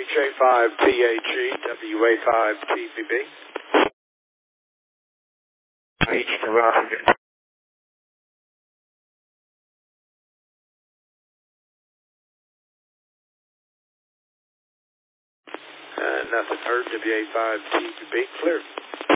HA5TAG, WA5TVB. H to Roger. Nothing heard, WA5TVB, clear.